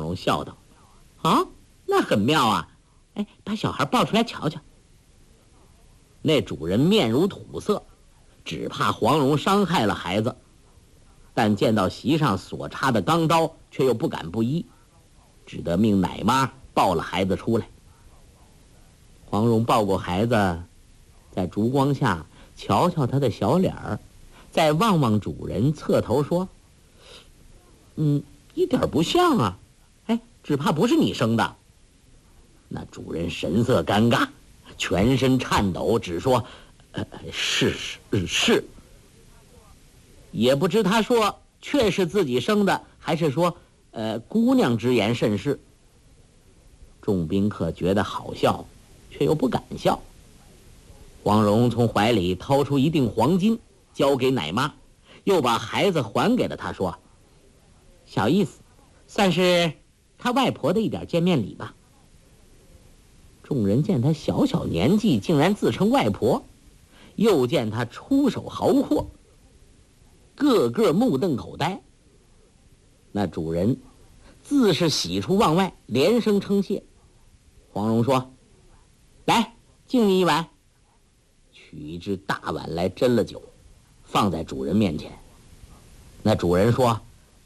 荣笑道：“啊，那很妙啊！哎，把小孩抱出来瞧瞧。”那主人面如土色，只怕黄蓉伤害了孩子，但见到席上所插的钢刀，却又不敢不依，只得命奶妈抱了孩子出来。黄蓉抱过孩子，在烛光下瞧瞧他的小脸儿，再望望主人，侧头说：“一点不像啊，哎，只怕不是你生的。”那主人神色尴尬，全身颤抖，只说：“是。”也不知他说确是自己生的，还是说姑娘之言甚是。众宾客觉得好笑，却又不敢笑。黄蓉从怀里掏出一锭黄金，交给奶妈，又把孩子还给了他，说：“小意思，算是他外婆的一点见面礼吧。”众人见他小小年纪竟然自称外婆，又见他出手豪阔，个个目瞪口呆。那主人自是喜出望外，连声称谢。黄蓉说：“来，敬你一碗。”取一只大碗来斟了酒，放在主人面前。那主人说：“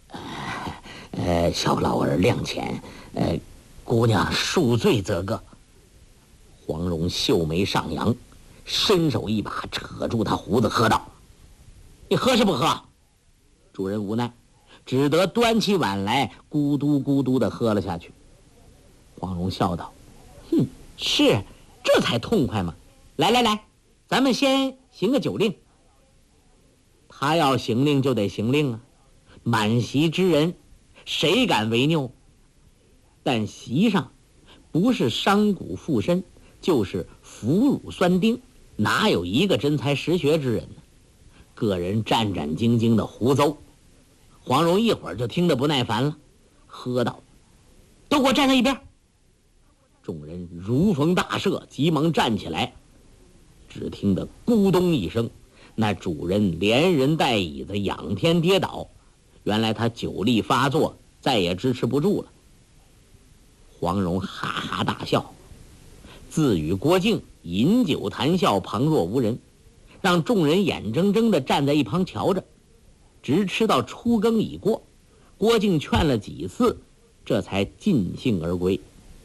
小老儿量浅，姑娘恕罪则个。”黄蓉秀眉上扬，伸手一把扯住他胡子，喝道：“你喝是不喝？”主人无奈，只得端起碗来，咕嘟咕嘟地喝了下去。黄蓉笑道：“是，这才痛快嘛！来，咱们先行个酒令。”他要行令就得行令啊，满席之人，谁敢违拗？但席上不是伤骨附身，就是腐乳酸丁，哪有一个真才实学之人呢？个人战战兢兢的胡诌。黄蓉一会儿就听得不耐烦了，喝道：“都给我站在一边！”众人如逢大赦，急忙站起来。只听得咕咚一声，那主人连人带椅子仰天跌倒，原来他酒力发作，再也支持不住了。黄蓉哈哈大笑，自与郭靖饮酒谈笑，旁若无人，让众人眼睁睁地站在一旁瞧着，直吃到初更已过。郭靖劝了几次，这才尽兴而归。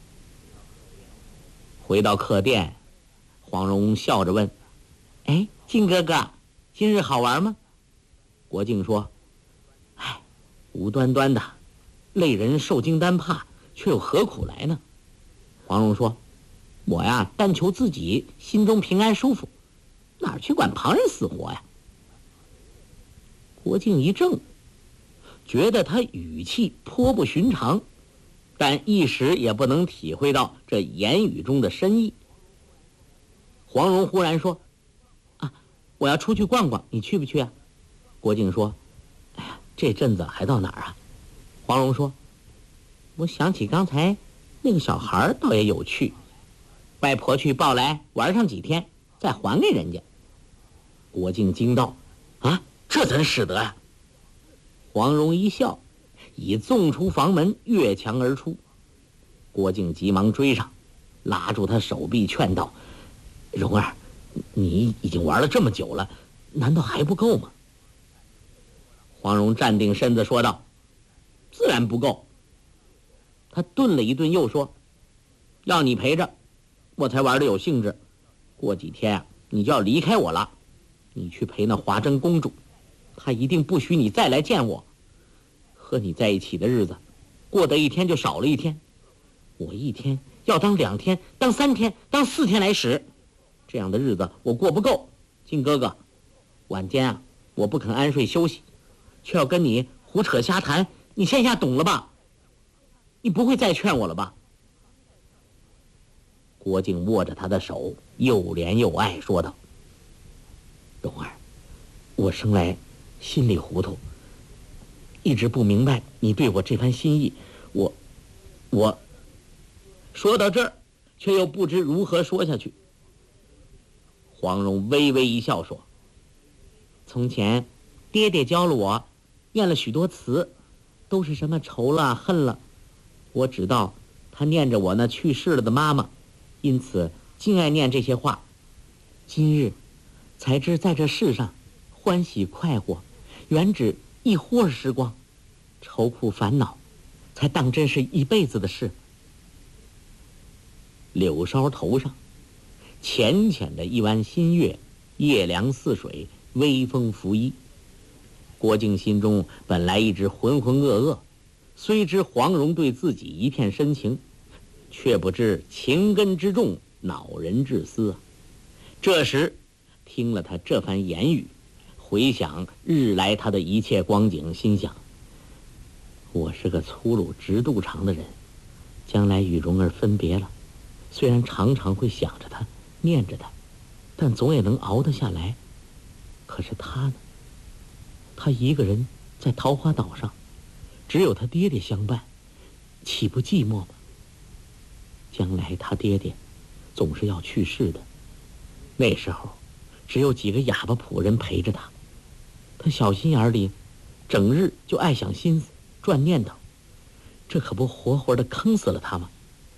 回到客店，黄蓉笑着问：“哎，靖哥哥，今日好玩吗？”郭靖说：“哎，无端端的，累人受惊单怕，却又何苦来呢？”黄蓉说：“我呀，但求自己心中平安舒服，哪儿去管旁人死活呀？”郭靖一怔，觉得他语气颇不寻常，但一时也不能体会到这言语中的深意。黄蓉忽然说：“啊，我要出去逛逛，你去不去啊？”郭靖说：“哎呀，这阵子还到哪儿啊？”黄蓉说：“我想起刚才那个小孩倒也有趣，外婆去抱来玩上几天，再还给人家。”郭靖惊道：“啊，这怎使得啊？”黄蓉一笑，已纵出房门，越墙而出。郭靖急忙追上，拉住他手臂劝道：“蓉儿，你已经玩了这么久了，难道还不够吗？”黄蓉站定身子说道：“自然不够。”他顿了一顿，又说：“要你陪着，我才玩得有兴致。过几天啊，你就要离开我了，你去陪那华筝公主，她一定不许你再来见我。和你在一起的日子，过得一天就少了一天，我一天要当2天，当3天，当4天来使，这样的日子我过不够。靖哥哥，晚间啊，我不肯安睡休息，却要跟你胡扯瞎谈，你现下懂了吧？你不会再劝我了吧？”郭靖握着他的手，又怜又爱，说道：“蓉儿，我生来心里糊涂，一直不明白你对我这番心意。我说到这儿，却又不知如何说下去。”黄蓉微微一笑说：“从前爹爹教了我，念了许多词，都是什么仇了恨了， 我知道他念着我那去世了的妈妈，因此竟爱念这些话。今日才知在这世上欢喜快活，原只一忽儿时光，愁苦烦恼才当真是一辈子的事。柳梢头上浅浅的一弯新月，夜凉似水，微风拂衣。郭靖心中本来一直浑浑噩噩，虽知黄蓉对自己一片深情，却不知情根之重，恼人至思啊。这时听了他这番言语，回想日来他的一切光景，心想：我是个粗鲁直肚肠的人，将来与蓉儿分别了，虽然常常会想着他，念着他，但总也能熬得下来。可是他呢？他一个人在桃花岛上，只有他爹爹相伴，岂不寂寞吗？将来他爹爹总是要去世的，那时候只有几个哑巴仆人陪着他，他小心眼里整日就爱想心思，转念头，这可不活活的坑死了他吗？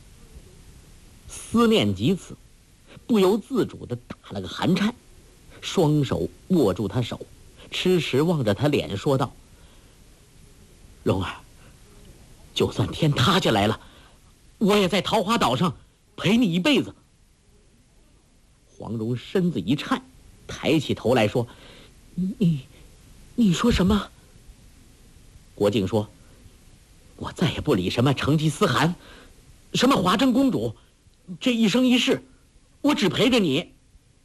思念及此，不由自主地打了个寒颤，双手握住他手，痴痴望着他脸说道：蓉儿，就算天塌下来了，我也在桃花岛上陪你一辈子。黄蓉身子一颤，抬起头来说：你说什么？郭靖说：我再也不理什么成吉思汗，什么华筝公主，这一生一世我只陪着你。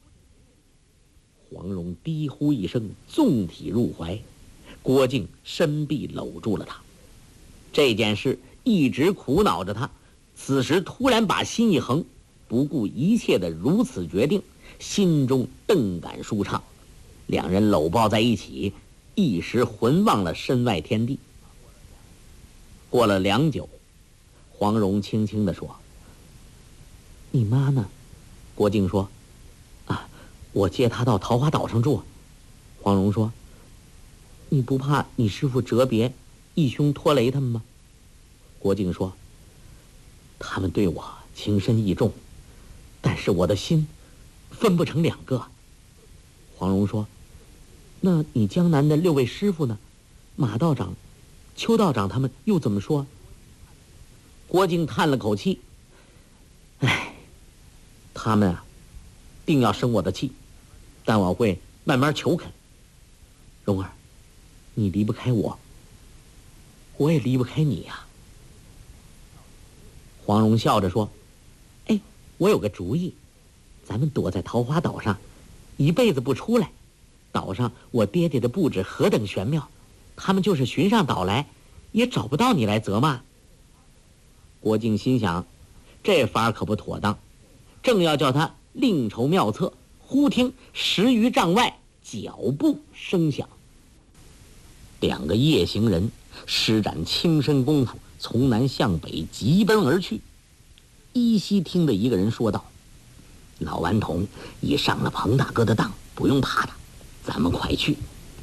黄蓉低呼一声，纵体入怀，郭靖伸臂搂住了他。这件事一直苦恼着他，此时突然把心一横，不顾一切的如此决定，心中顿感舒畅。两人搂抱在一起，一时魂忘了身外天地。过了良久，黄蓉轻轻地说：你妈呢？郭靖说：我接她到桃花岛上住。黄蓉说：你不怕你师父折别，义兄拖累他们吗？郭靖说：他们对我情深义重，但是我的心分不成两个。黄蓉说：那你江南的6位师傅呢？马道长、邱道长他们又怎么说？郭靖叹了口气：他们啊，定要生我的气，但我会慢慢求肯。蓉儿，你离不开我，我也离不开你呀。黄蓉笑着说：我有个主意，咱们躲在桃花岛上，一辈子不出来。岛上我爹爹的布置何等玄妙，他们就是寻上岛来，也找不到你来责骂。郭靖心想，这法可不妥当，正要叫他另筹妙策，忽听10余丈外脚步声响，两个夜行人施展轻身功夫，从南向北急奔而去。依稀听得一个人说道：老顽童已上了彭大哥的当，不用怕他，咱们快去。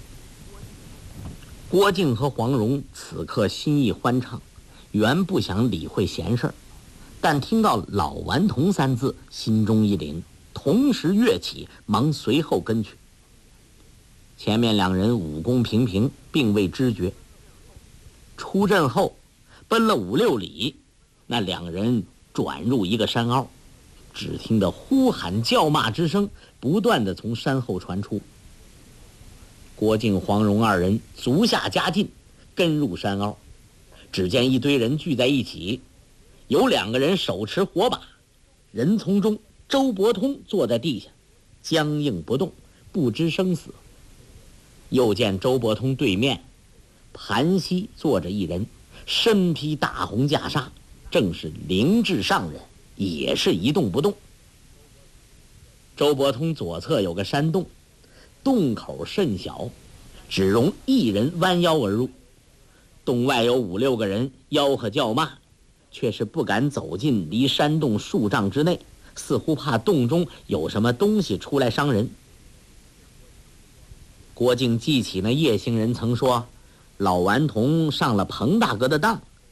郭靖和黄蓉此刻心意欢畅，原不想理会闲事儿，但听到老顽童3字，心中一凛，同时跃起，忙随后跟去。前面两人武功平平，并未知觉。出阵后奔了5、6里，那两人转入一个山凹，只听得呼喊叫骂之声不断地从山后传出。郭靖、黄蓉二人足下加劲，跟入山凹，只见一堆人聚在一起，有2个人手持火把，人丛中周伯通坐在地下，僵硬不动，不知生死。又见周伯通对面盘膝坐着一人，身披大红袈裟，正是灵智上人，也是一动不动。周伯通左侧有个山洞，洞口甚小，只容一人弯腰而入。洞外有5、6个人吆喝叫骂，却是不敢走近离山洞数丈之内，似乎怕洞中有什么东西出来伤人。郭靖记起那夜行人曾说，老顽童上了彭大哥的当，